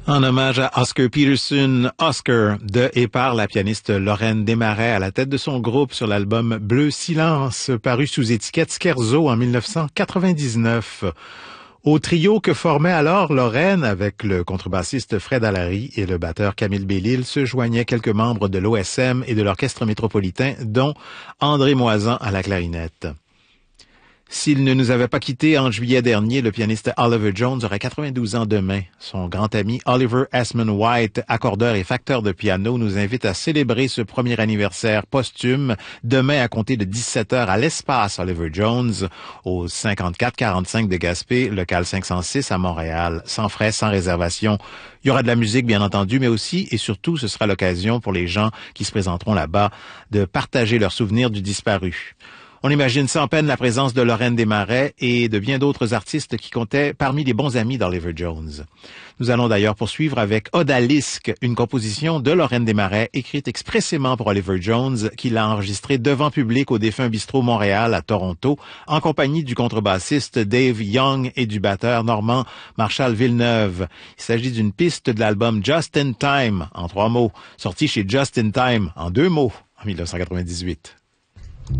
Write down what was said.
En hommage à Oscar Peterson, Oscar de et par la pianiste Lorraine Desmarais à la tête de son groupe sur l'album Bleu Silence, paru sous étiquette Scherzo en 1999. Au trio que formait alors Lorraine avec le contrebassiste Fred Allary et le batteur Camille Bellil se joignaient quelques membres de l'OSM et de l'Orchestre métropolitain, dont André Moisan à la clarinette. S'il ne nous avait pas quittés en juillet dernier, le pianiste Oliver Jones aurait 92 ans demain. Son grand ami Oliver Asman White, accordeur et facteur de piano, nous invite à célébrer ce premier anniversaire posthume demain à compter de 17h à l'Espace Oliver Jones, au 5445 de Gaspé, local 506 à Montréal, sans frais, sans réservation. Il y aura de la musique, bien entendu, mais aussi et surtout, ce sera l'occasion pour les gens qui se présenteront là-bas de partager leurs souvenirs du disparu. On imagine sans peine la présence de Lorraine Desmarais et de bien d'autres artistes qui comptaient parmi les bons amis d'Oliver Jones. Nous allons d'ailleurs poursuivre avec Odalisque, une composition de Lorraine Desmarais écrite expressément pour Oliver Jones, qu'il a enregistrée devant public au défunt Bistrot Montréal à Toronto, en compagnie du contrebassiste Dave Young et du batteur normand Marshall Villeneuve. Il s'agit d'une piste de l'album Just in Time, en 3 mots, sorti chez Just in Time, en 2 mots, en 1998.